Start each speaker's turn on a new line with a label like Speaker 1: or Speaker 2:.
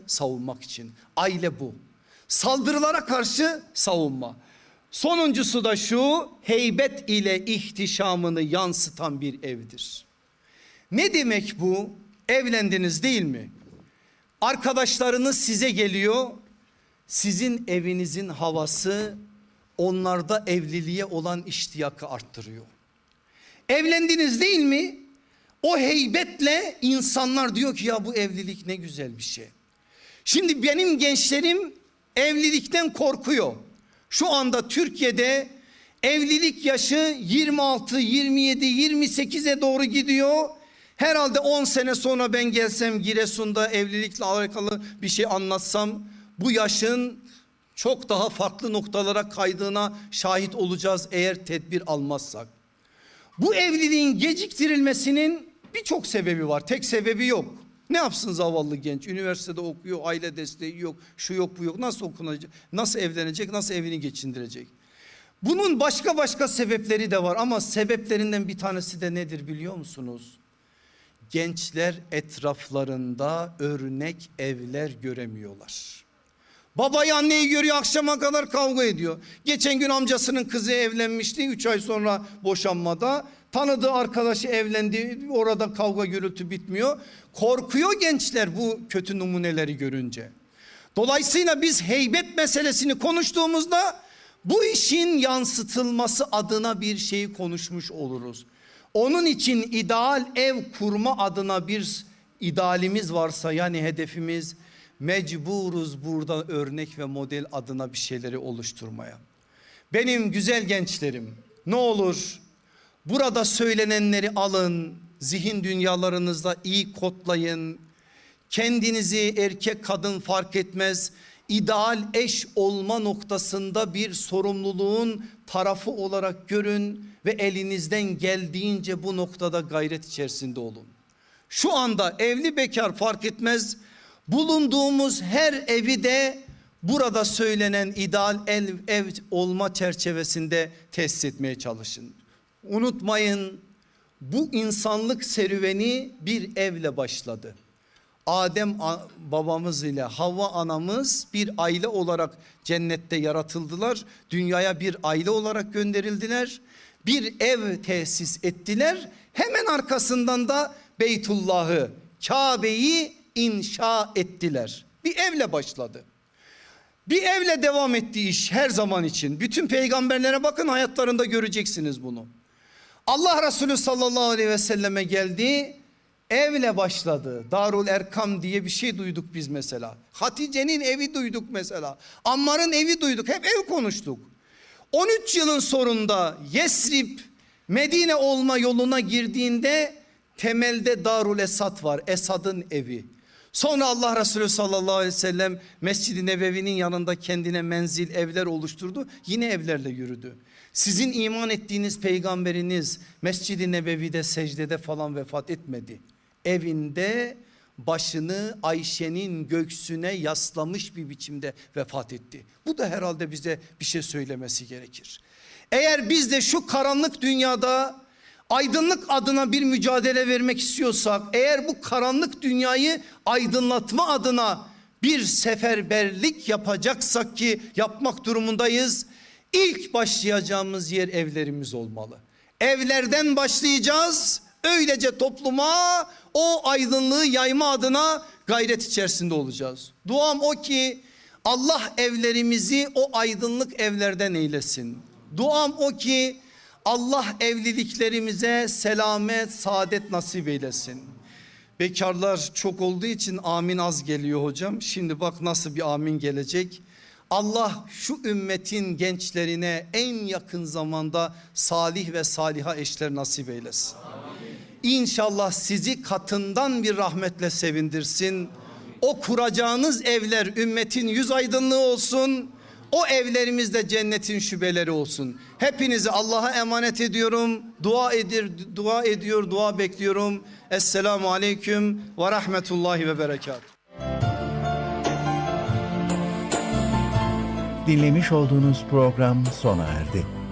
Speaker 1: savunmak için. Aile bu. Saldırılara karşı savunma. Sonuncusu da şu, heybet ile ihtişamını yansıtan bir evdir. Ne demek bu? Evlendiniz değil mi? Arkadaşlarınız size geliyor. Sizin evinizin havası onlarda evliliğe olan iştiyakı arttırıyor. Evlendiniz değil mi? O heybetle insanlar diyor ki ya bu evlilik ne güzel bir şey. Şimdi benim gençlerim evlilikten korkuyor. Şu anda Türkiye'de evlilik yaşı 26, 27, 28'e doğru gidiyor. Herhalde 10 sene sonra ben gelsem Giresun'da evlilikle alakalı bir şey anlatsam bu yaşın çok daha farklı noktalara kaydığına şahit olacağız eğer tedbir almazsak. Bu evliliğin geciktirilmesinin birçok sebebi var. Tek sebebi yok. Ne yapsın zavallı genç? Üniversitede okuyor, aile desteği yok, şu yok, bu yok. Nasıl okunacak? Nasıl evlenecek? Nasıl evini geçindirecek? Bunun başka sebepleri de var ama sebeplerinden bir tanesi de nedir biliyor musunuz? Gençler etraflarında örnek evler göremiyorlar. Babayı anneyi görüyor, akşama kadar kavga ediyor. Geçen gün amcasının kızı evlenmişti, 3 ay sonra boşanmada. Tanıdığı arkadaşı evlendi, orada kavga gürültü bitmiyor. Korkuyor gençler bu kötü numuneleri görünce. Dolayısıyla biz heybet meselesini konuştuğumuzda bu işin yansıtılması adına bir şeyi konuşmuş oluruz. Onun için ideal ev kurma adına bir idealimiz varsa, yani hedefimiz, mecburuz burada örnek ve model adına bir şeyleri oluşturmaya. Benim güzel gençlerim, ne olur burada söylenenleri alın, zihin dünyalarınızda iyi kodlayın. Kendinizi erkek kadın fark etmez, ideal eş olma noktasında bir sorumluluğun tarafı olarak görün ve elinizden geldiğince bu noktada gayret içerisinde olun. Şu anda evli bekar fark etmez, bulunduğumuz her evi de burada söylenen ideal ev olma çerçevesinde tesis etmeye çalışın. Unutmayın, bu insanlık serüveni bir evle başladı. Adem babamız ile Havva anamız bir aile olarak cennette yaratıldılar. Dünyaya bir aile olarak gönderildiler. Bir ev tesis ettiler. Hemen arkasından da Beytullah'ı, Kabe'yi inşa ettiler. Bir evle başladı. Bir evle devam etti iş her zaman için. Bütün peygamberlere bakın, hayatlarında göreceksiniz bunu. Allah Resulü sallallahu aleyhi ve selleme geldi. Evle başladı. Darul Erkam diye bir şey duyduk biz mesela. Hatice'nin evi duyduk mesela. Ammar'ın evi duyduk. Hep ev konuştuk. 13 yılın sonunda Yesrib Medine olma yoluna girdiğinde temelde Darul Esad var. Esad'ın evi. Sonra Allah Resulü sallallahu aleyhi ve sellem Mescid-i Nebevi'nin yanında kendine menzil, evler oluşturdu. Yine evlerle yürüdü. Sizin iman ettiğiniz peygamberiniz Mescid-i Nebevi'de secdede falan vefat etmedi. Evinde başını Ayşe'nin göğsüne yaslamış bir biçimde vefat etti. Bu da herhalde bize bir şey söylemesi gerekir. Eğer biz de şu karanlık dünyada aydınlık adına bir mücadele vermek istiyorsak, eğer bu karanlık dünyayı aydınlatma adına bir seferberlik yapacaksak ki yapmak durumundayız, İlk başlayacağımız yer evlerimiz olmalı. Evlerden başlayacağız. Öylece topluma o aydınlığı yayma adına gayret içerisinde olacağız. Duam o ki Allah evlerimizi o aydınlık evlerden eylesin. Duam o ki Allah evliliklerimize selamet, saadet nasip eylesin. Bekarlar çok olduğu için amin az geliyor hocam. Şimdi bak nasıl bir amin gelecek. Allah şu ümmetin gençlerine en yakın zamanda salih ve saliha eşler nasip eylesin. Amin. İnşallah sizi katından bir rahmetle sevindirsin. O kuracağınız evler ümmetin yüz aydınlığı olsun. O evlerimizde cennetin şubeleri olsun. Hepinizi Allah'a emanet ediyorum. Dua bekliyorum. Esselamu aleyküm ve rahmetullahi ve berekatuhu.
Speaker 2: Dinlemiş olduğunuz program sona erdi.